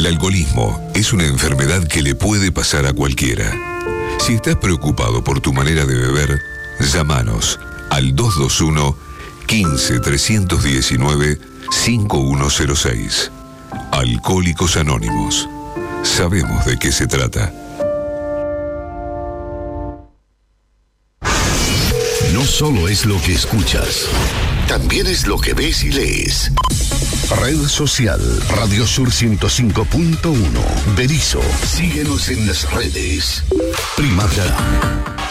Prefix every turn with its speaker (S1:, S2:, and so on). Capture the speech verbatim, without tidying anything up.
S1: El alcoholismo es una enfermedad que le puede pasar a cualquiera. Si estás preocupado por tu manera de beber, llámanos al dos dos uno, quince, trescientos diecinueve, cincuenta y uno cero seis. Alcohólicos Anónimos. Sabemos de qué se trata.
S2: No solo es lo que escuchas, también es lo que ves y lees. Red social Radio Sur ciento cinco punto uno. Berisso. Síguenos en las redes. Primavera.